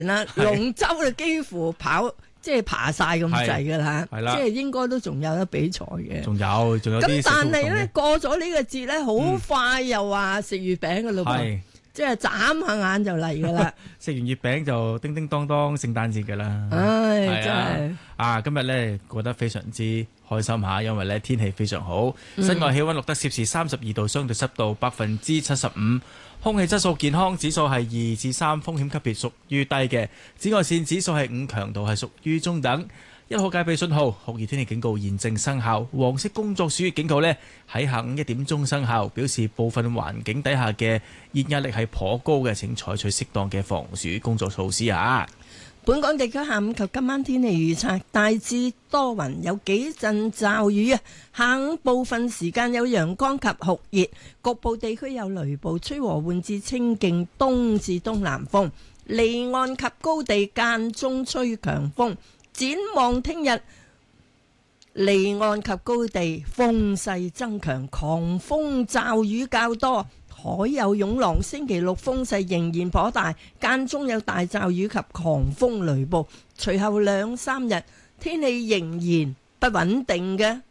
啦，龍舟就幾乎即係爬晒咁滯噶啦， 係啦， 即係應該都仲有得比賽嘅。 仲有啲咁，但係咧過咗呢個節咧，好快又話食月餅噶咯噃，即係眨下眼就嚟噶啦。 食完月餅就叮叮當當聖誕節噶啦。 唉，真係今日咧過得非常之開心下，因為咧天氣非常好，室外氣溫錄得攝氏32度，相對濕度75%。空氣質素健康指數係2至3，風險級別屬於低嘅。紫外線指數係5，強度係屬於中等。1號戒備信號、酷熱天氣警告現正生效。黃色工作暑熱警告呢喺下午1點鐘生效，表示部分環境底下嘅熱壓力係頗高嘅，請採取適當嘅防暑工作措施啊！ 本港地區下午及今晚天氣預測，大致多雲，有幾陣驟雨啊。下午部分時間有陽光及酷熱，局部地區有雷暴，吹和緩至清勁東至東南風，離岸及高地間中吹強風。展望聽日，離岸及高地風勢增強，狂風驟雨較多，海有湧浪。星期六風勢仍然頗大，間中有大驟雨及狂風雷暴。隨後2-3日天氣仍然不穩定嘅。